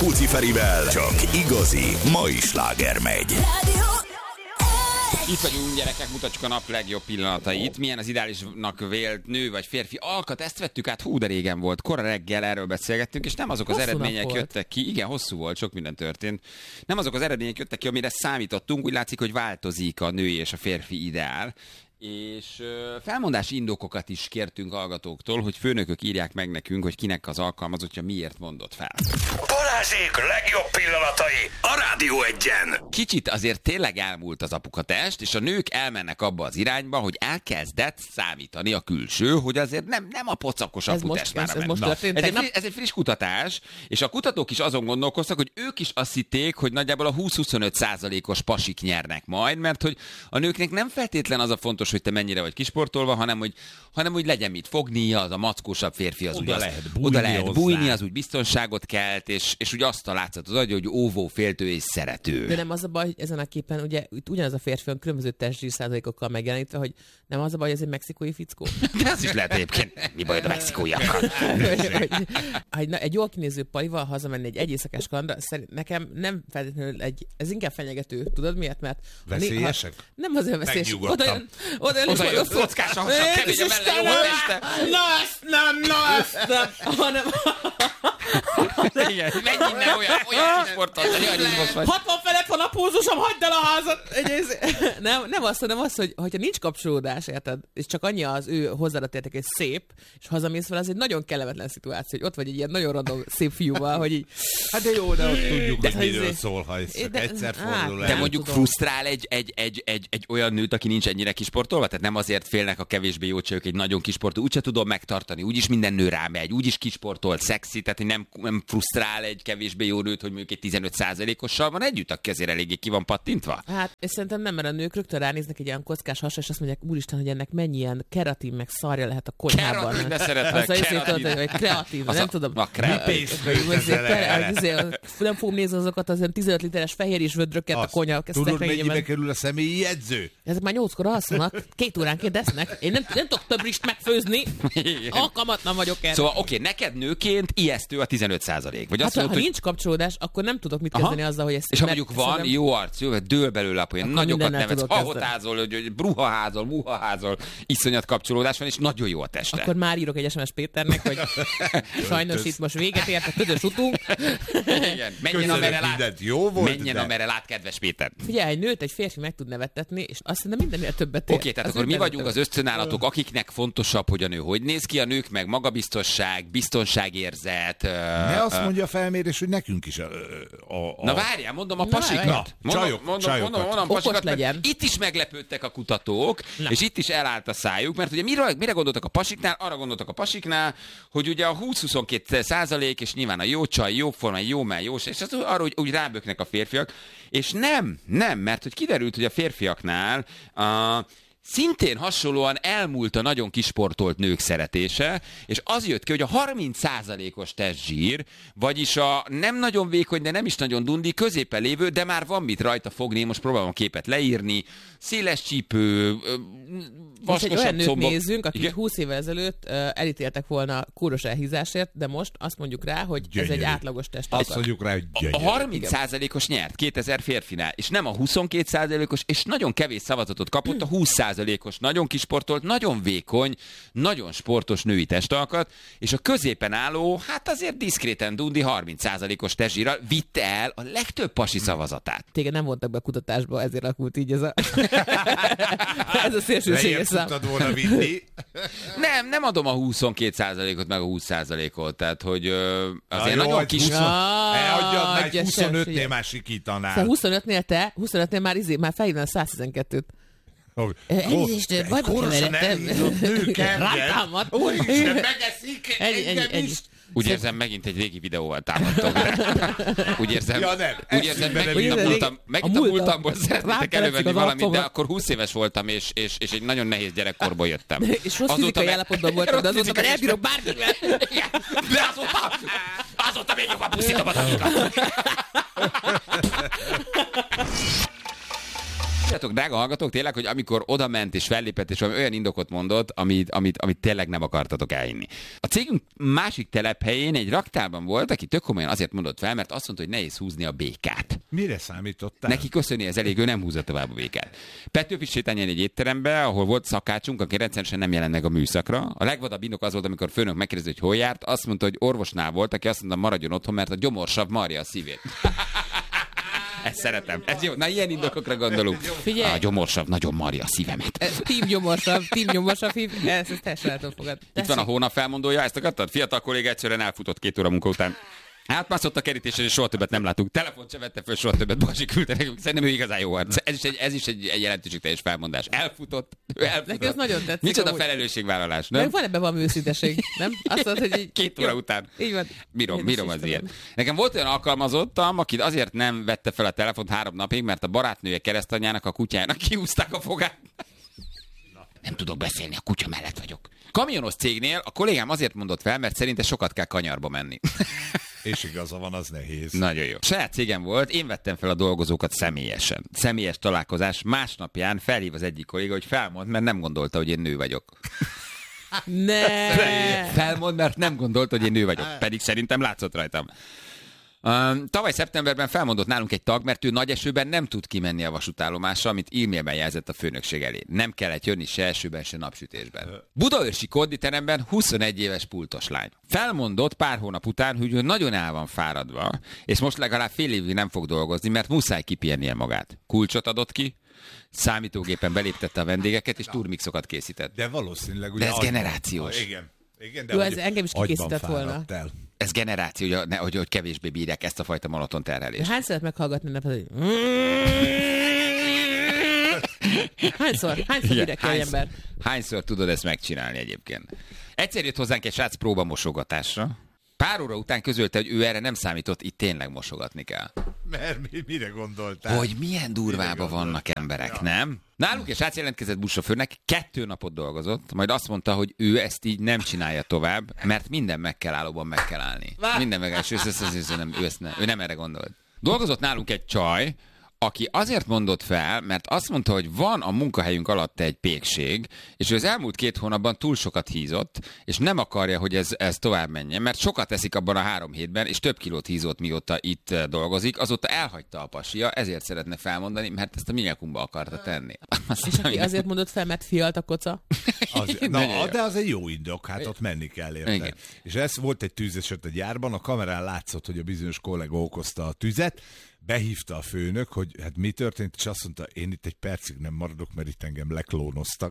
Puci Ferivel csak igazi mai sláger megy. Itt vagyunk, gyerekek, mutatjuk a nap legjobb pillanatait. Milyen az ideálisnak vélt nő vagy férfi alkat, ezt vettük át, de régen volt. Kora reggel erről beszélgettünk, és nem azok az eredmények jöttek ki. Igen, hosszú volt, sok minden történt. Nem azok az eredmények jöttek ki, amire számítottunk. Úgy látszik, hogy változik a női és a férfi ideál. És felmondási indokokat is kértünk hallgatóktól, hogy főnökök írják meg nekünk, hogy kinek az alkalmazottja miért mondott fel. Balázsék legjobb pillanatai a Rádió Egyen. Kicsit azért tényleg elmúlt az apukatest, és a nők elmennek abba az irányba, hogy elkezdett számítani a külső, hogy azért nem a pocakos aputest már ez egy friss kutatás, és a kutatók is azon gondolkoztak, hogy ők is azt hitték, hogy nagyjából a 20-25%-os pasik nyernek majd, mert hogy a nőknek nem feltétlen az a fontos, hogy te mennyire vagy kisportolva, hanem hogy legyen mit fogni, az a mackósabb férfi az oda lehet bújni, az úgy biztonságot kelt, és úgy azt a látszatot adja, hogy óvó, féltő és szerető. De nem az a baj, hogy ezen a képen ugye ugyanaz a férfi van különböző testzsír százalékokkal megjelenítve, hogy nem az a baj, hogy ez egy mexikói fickó. De az is lehet egyébként. Mi baj a mexikóiakkal? Egy jól kinéző palival hazamenni egy éjszakás kalandra, nekem nem feltétlenül ez inkább fenyegető. Tudod miért? Mert veszélyesek? Nem azért veszélyes. Oda jön kockás a hasad, kevés a mellé, jó a teste. Na ezt nem, hanem... Igen, menj innen olyan kisportot, olyan izmos vagy. 60 felett van a pulzusom, hagyd el a házat! Nem az, hanem az, hogyha nincs kapcsolódás, érted? És csak annyi az ő hozzáadott érték, és szép, és hazamész fel, az egy nagyon kellemetlen szituáció, hogy ott vagy egy ilyen nagyon random szép fiúval, hogy így... Hát de jó, de ott tudjuk, hogy miről szól, ha egyszer fordul el. De mondjuk frusztrál egy olyan nőt, aki nincs ennyire kisportolva? Tehát nem azért félnek a kevésbé jó csajok egy nagyon kisportoló, úgyse tudom megtartani, úgyis minden nő rámegy, úgyis kisportolt, szexi, tehát nem frusztrál egy kevésbé jó nőt, hogy mondjuk egy 15%-ossal van együtt, aki azért eléggé ki van pattintva? Hát, és szerintem nem, mert a nők rögtön ránéznek egy ilyen kockás hasra, és azt mondják, úristen, hogy ennek mennyi ilyen keratin meg szarja lehet a konyhában. Keratin, de szeretlek, keratin. Kreatív, nem tudom. Nem fogom nézni azokat az 15 literes fehér és vödröket a konyha. Tudod, mennyibe kerül a személyi jegyző? Ezek már 8-kor alszanak, 2 óránként esznek. Én nem tudok több rist megfőzni. Alkalmatlan vagyok erre. Szóval oké, neked nőként ijesztő a 15%. Vagy hát, ha nincs kapcsolódás, akkor nem tudok mit kezdeni azzal, hogy ezt... És ha mondjuk van jó arc, jó, dől belőle a poén, nagyokat nevetsz, ahotázol, hogy bruhaházol, muhaházol, iszonyat kapcsolódás van, és nagyon jó a teste. Akkor már írok egy SMS Péternek, hogy sajnos itt most véget ért, a közös utunk. Igen, menjen amerre lát, kedves Péter. Figyelj, egy nőt egy férfi meg tud nevettetni, és azt hiszem mindennél többet ér. Oké, tehát akkor mi vagyunk az ösztönállatok, akiknek fontosabb, hogy a nő hogy néz ki, a nők meg magabiztosság, biztonságérzet. Ne azt mondja a felmérés, hogy nekünk is Na várjál, mondom a pasikat. Mondom pasikat, legyen. Itt is meglepődtek a kutatók, és itt is elállt a szájuk, mert ugye mire gondoltak a pasiknál? Arra gondoltak a pasiknál, hogy ugye a 20-22%, és nyilván a jó csaj, jó forma, jó mell, jó, és arra úgy ráböknek a férfiak, és nem, mert hogy kiderült, hogy a férfiaknál szintén hasonlóan elmúlt a nagyon kisportolt nők szeretése, és az jött ki, hogy a 30%-os testzsír, vagyis a nem nagyon vékony, de nem is nagyon dundi, középen lévő, de már van mit rajta fogni, most próbálom a képet leírni, széles csípő, vaskosabb olyan nőt combok. nézzünk, akik 20 évvel ezelőtt elítéltek volna kóros elhízásért, de most azt mondjuk rá, hogy gyönyörű. Ez egy átlagos testalkat. Azt mondjuk rá, hogy gyönyörű. A 30%-os nyert 2000 férfinál, és nem a 22%-os, és nagyon kevés szavazatot kapott a 20%-os, nagyon kisportolt, nagyon vékony, nagyon sportos női testalkat, és a középen álló, hát azért diszkréten dundi 30%-os testzsírral vitte el a legtöbb pasi szavazatát. Téged nem vontak be a kutatásba, ezért alakult így ez a szélsőséges szám. Tudtad volna vinni? Nem adom a 22%-ot, meg a 20%-ot, tehát hogy azért nagyon kis... Elhagyjad már, 25-nél már sikítanál. 25-nél már felhívnál 112-t. Elnézést, bajba keveredtem. Rátámadt. Úristen, megeszik engem is. Úgy érzem, megint egy régi videóval támadtam. Úgy érzem, megint a múltamból szeretnétek elővenni valamit, de akkor 20 éves voltam, és egy nagyon nehéz gyerekkorból jöttem. És rossz fizikai állapotban voltam, de azóta már elbírok bármivel. De azóta még jobban puszítom az agikat. Tudjátok, drága hallgatók, tényleg, hogy amikor oda ment és fellépett, és olyan indokot mondott, amit tényleg nem akartatok elhinni. A cégünk másik telephelyén egy raktárban volt, aki tök komolyan azért mondott fel, mert azt mondta, hogy nehéz húzni a békát. Mire számítottál? Neki köszöni ez elég, ő nem húzza tovább a békát. Petőfi sétányán egy étterembe, ahol volt szakácsunk, aki rendszeresen nem jelent meg a műszakra. A legvadabb indok az volt, amikor főnök megkérdezte, hogy hol járt, azt mondta, hogy orvosnál volt, aki azt mondta, maradjon otthon, mert a gyomorsav marja a szívét. Ezt szeretem. Ez jó. Na, ilyen indokokra gondolunk. Figyelj. A gyomorsav nagyon marja a szívemet. Team gyomorsav hív. Ezt teljesen el tudom fogadni. Itt van a hónap felmondója, ezt akartad? Fiatal kolléga egyszerűen elfutott 2 óra munka után. Átmászott a kerítésen, és soha többet nem látunk. Telefont se vette föl, soha többet Balázsi küldte nekünk. Szerintem ő igazán jó arc. Ez is egy jelentőségteljes felmondás. Elfutott. Neki ez nagyon tetszik. Micsoda felelősségvállalás, nem? Meg van ebben valami őszinteség, nem? Azt mondod, hogy 2 óra után. Így van. Bírom az ilyen. Nekem volt olyan alkalmazottam, aki azért nem vette fel a telefont 3 napig, mert a barátnője keresztanyjának a kutyájának kiúzták a fogát. Nem tudok beszélni, a kutya mellett vagyok. Kamionos cégnél a kollégám azért mondott fel, mert szerinte sokat kell kanyarba menni. És igaza van, az nehéz. Nagyon jó. Saját cégem volt, én vettem fel a dolgozókat személyesen. Személyes találkozás másnapján felhív az egyik kolléga, hogy felmond, mert nem gondolta, hogy én nő vagyok. Ne! Felmond, mert nem gondolta, hogy én nő vagyok. Pedig szerintem látszott rajtam. Tavaly szeptemberben felmondott nálunk egy tag, mert ő nagy esőben nem tud kimenni a vasútállomásra, amit e-mailben jelzett a főnökség elé. Nem kellett jönni se esőben, se napsütésben. Budaörsi konditeremben 21 éves pultos lány. Felmondott pár hónap után, hogy ő nagyon el van fáradva, és most legalább fél évig nem fog dolgozni, mert muszáj kipihennie magát. Kulcsot adott ki, számítógépen beléptette a vendégeket, és turmixokat készített. De valószínűleg... De ez generációs. Igen, de jó, ez engem is kikészített volna. Ez generáció, hogy kevésbé bírják ezt a fajta monoton terhelést. Hányszor meghallgatni nem, hogy... Hányszor bírják egy ember? Hányszor tudod ezt megcsinálni egyébként? Egyszer jött hozzánk egy srác próbamosogatásra. Pár óra után közölte, hogy ő erre nem számított, itt tényleg mosogatni kell. Mert mire gondoltál? Hogy milyen durvában vannak emberek, ja. Nem? Nálunk egy srác jelentkezett buszsofőrnek, 2 napot dolgozott, majd azt mondta, hogy ő ezt így nem csinálja tovább, mert minden megkelállóban meg kell állni. Minden ő nem erre gondolt. Dolgozott nálunk egy csaj, aki azért mondott fel, mert azt mondta, hogy van a munkahelyünk alatt egy pékség, és ő az elmúlt 2 hónapban túl sokat hízott, és nem akarja, hogy ez tovább menjen, mert sokat eszik abban a 3 hétben, és több kilót hízott, mióta itt dolgozik, azóta elhagyta a pasia, ezért szeretne felmondani, mert ezt a minyakumba akarta tenni. És aki azért mondott fel, mert fialt a koca? De az egy jó indok, hát ott menni kell érte. Igen. És ez volt egy tűzeset a gyárban, a kamerán látszott, hogy a bizonyos kollega okozta a tüzet, behívta a főnök, hogy hát mi történt, és azt mondta, én itt egy percig nem maradok, mert itt engem leklónoztak.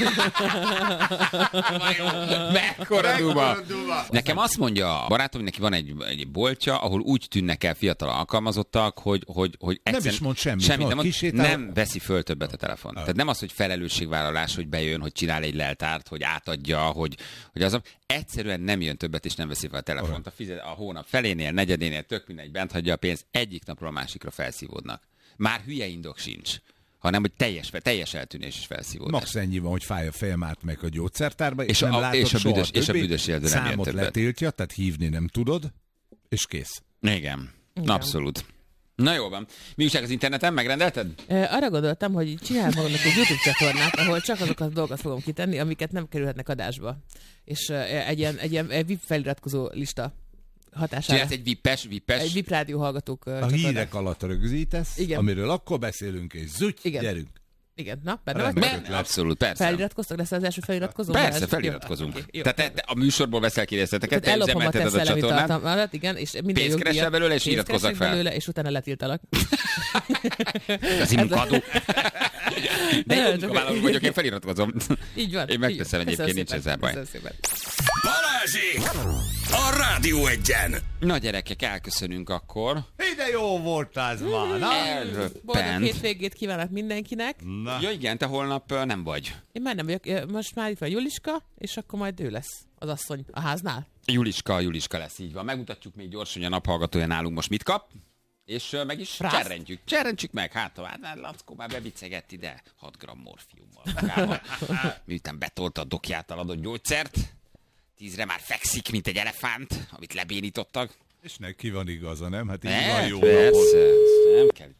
Mekkora duma! Nekem azt mondja a barátom, hogy neki van egy boltja, ahol úgy tűnnek el fiatal alkalmazottak, hogy nem is mond semmit. Nem veszi föl többet a telefon. Tehát nem az, hogy felelősségvállalás, hogy bejön, hogy csinál egy leltárt, hogy átadja, hogy az egyszerűen nem jön többet, és nem veszi fel a telefont. A hónap felénél, negyedénél, tök mindegy, bent hagyja a pénzt, egyik napról a másikra felszívódnak. Már hülye indok sincs, hanem hogy teljes eltűnés is felszívódás. Max ennyi van, hogy fáj a fejem, átmegy a gyógyszertárba, és a büdös éldő nem jön többet. letiltja, tehát hívni nem tudod, és kész. Igen. Abszolút. Na jó van. Mi újság az interneten? Megrendelted? Arra gondoltam, hogy csinálj magamnak egy YouTube csatornát, ahol csak azokat a dolgokat fogom kitenni, amiket nem kerülhetnek adásba. És egy ilyen VIP feliratkozó lista hatására. Csinálsz egy VIP-es? Egy VIP rádió hallgatók a hírek alatt rögzítesz, igen. Amiről akkor beszélünk, és gyerünk. Igen, na, benne abszolút, persze. Feliratkoztak, lesz az első feliratkozó? Persze, feliratkozunk. Jó. Tehát te a műsorból veszel kérdezteteket, te üzemelteted a csatornát. Igen, és minden pénzt keresel belőle, és iratkozzak fel. Belőle, és utána letiltalak. Az munkadó. De jó munkavállaló vagyok, én feliratkozom. Így van. Én megteszem egyébként, nincs ezzel baj. Balázsi! A Rádió Egyen! Na gyerekek, elköszönünk akkor. De jó volt az már, na? Boldog hétvégét kívánok mindenkinek. Na. Ja igen, te holnap nem vagy. Én már nem vagyok, most már itt van Juliska, és akkor majd ő lesz az asszony a háznál. Juliska lesz, így van. Megmutatjuk még gyorsan, hogy a naphallgatója nálunk most mit kap. És meg is cserrentjük meg. Hát Lackó már bebicegett ide 6 g morfiummal. Miután betolta a dokjától adott gyógyszert, 10-re már fekszik, mint egy elefánt, amit lebénítottak. És neki van igaza, nem? Hát így van jó. Persze, nem kell itt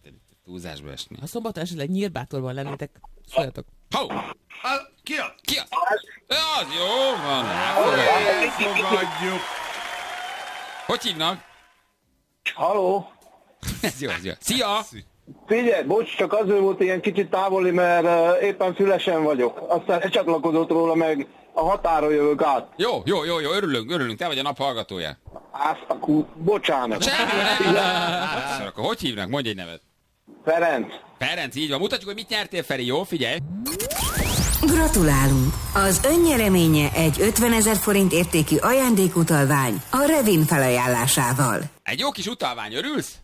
Túlzásba esni. Ha szombaton esetleg Nyírbátorban lennétek, szóljatok. Ho! Ki az? Ki az? Az jó van. Elfogadjuk. Hogy hívnak? Halló? Ez jó, ez jó. Szia! Figyelj, bocs, csak azért volt ilyen kicsit távoli, mert éppen Fülesen vagyok. Aztán lecsatlakozott róla, meg a határon jövök át. Jó, örülünk, te vagy a nap hallgatója. Azt akkor, bocsánat. Semmi, akkor hogy hívnak? Mondj egy nevet. Ferenc, így van. Mutatjuk, hogy mit nyertél, Feri, jó? Figyelj! Gratulálunk! Az önnyereménye egy 50 000 forint értékű ajándékutalvány a Revin felajánlásával. Egy jó kis utalvány, örülsz?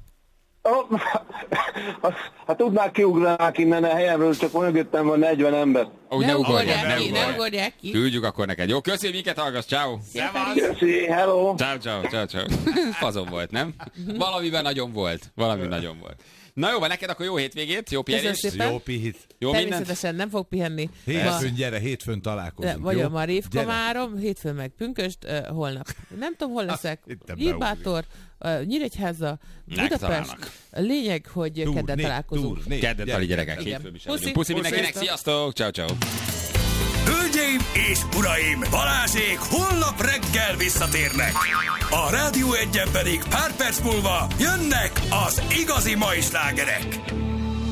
Ha tudnák, kiugranák innen a helyemről, csak mögöttem van 40 ember. Ne ugorják ki. Küldjük akkor neked. Jó, köszi, minket hallgass, ciao. Köszi, hello. Ciao. Fazon volt, nem? Valamiben nagyon volt. Na jó, van neked akkor jó hétvégét, jó pihenést. Szépen. Jó pihit. Jó mindent. Természetesen nem fog pihenni. Hétfőn találkozunk. Vagyok ma Révkomárom, hétfőn meg Pünköst, holnap. Nem tudom, hol leszek. Nyírbátor, Nyíregyháza, Budapest. A lényeg, hogy kedden találkozunk. Kedden tali gyerekek, hétfőn is vagyunk. Puszi mindenkinek, sziasztok, ciao. Hölgyeim és uraim, Balázsék holnap reggel visszatérnek. A Rádió Egyen pedig pár perc múlva jönnek az igazi mai slágerek.